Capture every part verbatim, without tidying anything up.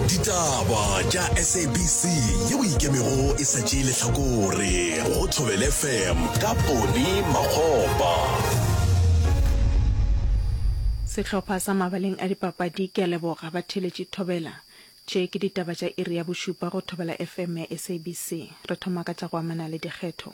Ditaba tša S A B C yeo ikemego e sa tšeile hlakore go Thobela F M ka Poni Makgopa. Sehlopha sa mabaleng a dipapadi ke a leboga ba theletše Thobela. Tše ke ditaba tša iri ya bošupa go Thobela F M ya S A B C. Re thoma ka tša go amana le dikgetho.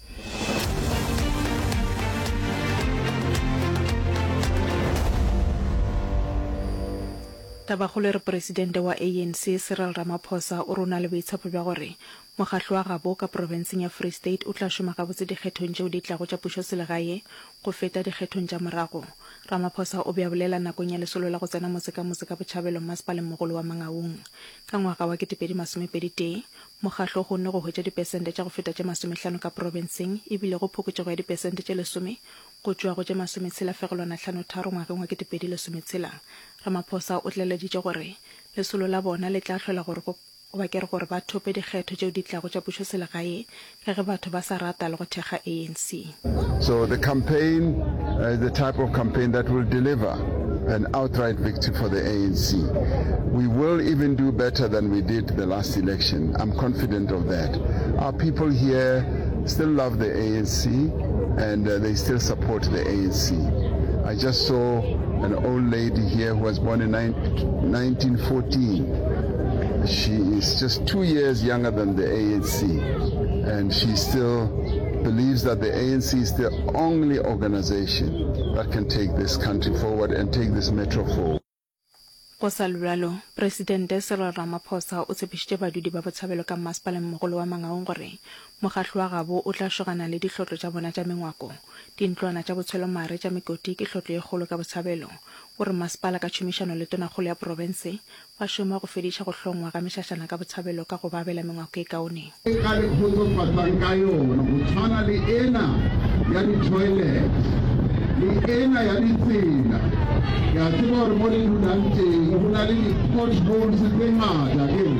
Tabagolo re presidente wa A N C Cyril Ramaphosa o rona le boitshepo bja gore mokgatlo wa gabo ka provinseng ya Free State o tla šoma gabotse dikgethong tšeo di tlago tša pušo selegae go feta dikgethong tša morago. Ramaphosa o bea bolela nakong ya lesolo la go tsena motse ka motse ka botšhabelo masepaleng mogolo wa Mangaung. Ka ngwaga wa ketepedi masomepedi tee mokgatlo go nne go hwetša dipesente tša go feta tše masomehlano ka provinseng ebile go phokotšego ya dipesente tše lesome go tšwa go tše masometshela fegelwana hlano tharo ngwageng wa ketepedi lesometshela. Ramaphosa o tleleditše gore lesolo la bona le tla hlola gore go ba kere gore ba thope dikgetho tšeo di tlago tša pušo selegae ka ge batho ba sa rata le go thekga A N C. So the campaign uh, is the type of campaign that will deliver an outright victory for the A N C. We will even do better than we did the last election. I'm confident of that. Our people here still love the A N C and uh, they still support the A N C. I just saw an old lady here who was born in nineteen fourteen. She is just two years younger than the A N C, and she still believes that the A N C is the only organization that can take this country forward and take this metro forward. Go sa lwalo, Presidente Cyril Ramaphosa o tshepišitše badudi ba botšhabelo ka masepaleng mogolo wa Mangaung gore mokgatlo wa gabo o tla šogana le dihlotlo tša bona tša mengwako. Dintlwana tša botshelo mare tša mekoti ke hlotlo ye kgolo ka botšhabelo gore masepala ka tšhomišano le tonakgolo ya province ba šoma go fediša go hlongwa ga mešašana ka botšhabelo ka go babela mengwako e kaone. Ka le khotsofatsang ka yona go tshwana le ena ya di-toilet le ena ya ditsela ya tseba gore mo le dulang teng go na le di-potholes tse ngata kere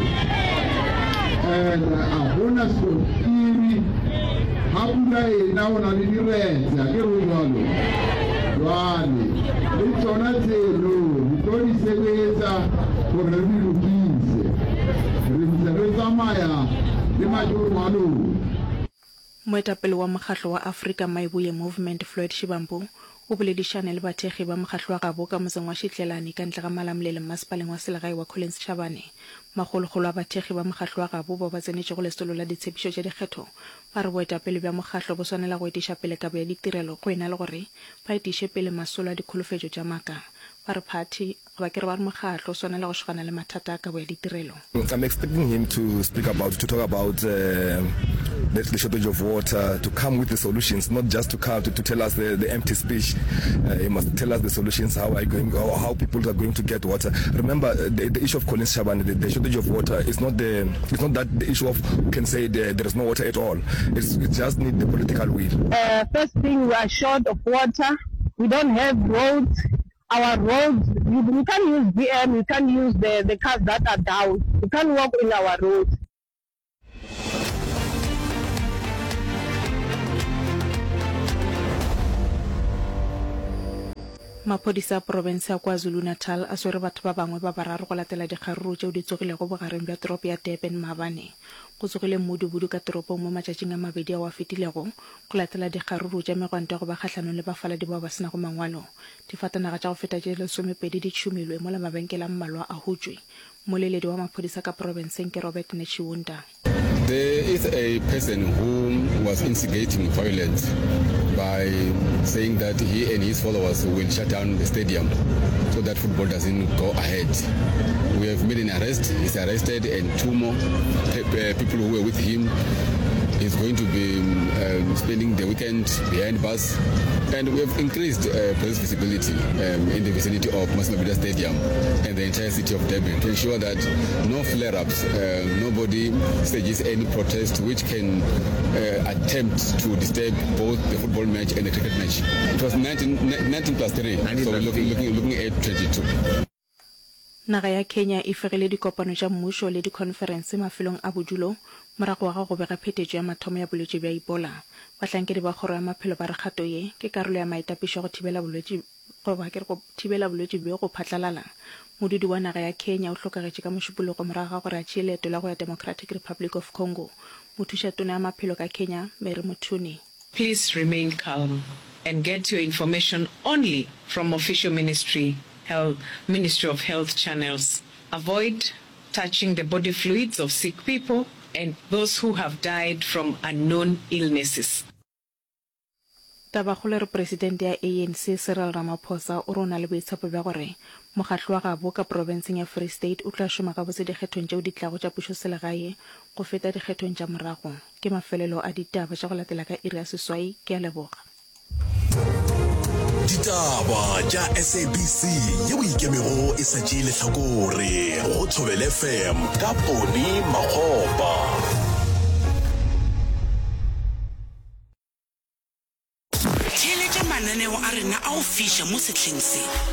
and a gona sekontiri ga pula ena go na le diretse a kere jalo jwale le tsona tseno di tlo di sebetsa gore re di lokise re ntse re tsamaya le majoro a lona. Moetapele wa mokgatlo wa Africa Maibuye Movement Floyd Shivambu o boledišane le bathekgi ba mokgatlo wa gabo ka motseng wa Shitlelane ka ntle ga malamolele masepaleng wa selegae wa Collins Chabane. Magologolo a bathekgi ba mokgatlo wa gabo ba ba tsenetše go lesolo la ditshepišo tša dikgetho ba re boetapele bja mokgatlo bo swanela go etiša pele kabo ya ditirelo go ena le gore ba etiše pele masolo a dikholofetšo tša maka. Ba re party ba kere ba re mokgatlo o swanela go šogana le mathata a kabo ya ditirelo. I'm expecting him to speak about, to talk about uh, the, the shortage of water, to come with the solutions, not just to come to, to tell us the, the empty speech. Uh, he must tell us the solutions, how are going, how, how people are going to get water. Remember, the, the issue of Collins Chabane, the, the shortage of water is not the, it's not that the issue of who can say the, there is no water at all. It's, it just need the political will. Uh, first thing, we are short of water. We don't have roads. Our roads, we, we can't use B M, we can't use the, the cars that are down. We can't walk in our roads. Maphodisa a province ya KwaZulu-Natal a swere batho ba bangwe ba bararo go latela dikgaruru tšeo di tsogilego bogareng bja toropo ya Durban maabane. Go tsogile mmudubudu ka toropong mo matšatšing a mabedi a wa fetilego go latela dikgaruru tša megwanto go ba kgahlano le bafaladi bao ba senago mangwalo. Difatanaga tša go feta tše lesomepedi di tšhomilwe mo le mabenkele a mmalwa a hutswe. Moleledi wa maphodisa ka provinceng ke Robert Nechiwunda. There is a person who was instigating violence by saying that he and his followers will shut down the stadium so that football doesn't go ahead. We have made an arrest. He's arrested, and two more people who were with him. He's going to be um, spending the weekend behind bars. And we have increased uh, police visibility um, in the vicinity of Masimabida Stadium and the entire city of Durban to ensure that no flare-ups, uh, nobody stages any protest which can uh, attempt to disturb both the football match and the cricket match. It was nineteen, nineteen plus three, so we're looking, looking, looking at twenty-two. Naga ya Kenya e fegile dikopano tša mmušo le dikonferense mafelong a bodulo morago ga go bega phethetšo ya mathomo ya bolwetši bja Ebola. Bahlankedi ba kgoro ya maphelo ba re kgato ye ke karolo ya maetapišo go thibela bolwetši go ba ke re go thibela bolwetse bjo go phatlalala modudi wa naga ya Kenya o tlhokagetše ka mošupologo morago ga gore a tšee leeto la go ya Democratic Republic of Congo. Mothuša tona ya maphelo ka Kenya Mary Muthuni. Please remain calm and get your information only from official ministry health Ministry of Health channels. Avoid touching the body fluids of sick people and those who have died from unknown illnesses. Tabagole re president ya A N C Cyril Ramaphosa o rona le boitshepo bja gore mogatlo wa gabo ka provinceng ya Free State o tla šoma ka botse dikgethong tšeo di tlago tša pušo selegae go feta dikgethong tša morago. Ke mafelelo a ditaba tša go latela ka iri ya seswai. Ke a leboga. Ditaba tša S A B C yeo ikemego e sa tšee lehlakore go Thobela F M ka Poni Makgopa. Mananeo a rena a o fiša mo setlheng se.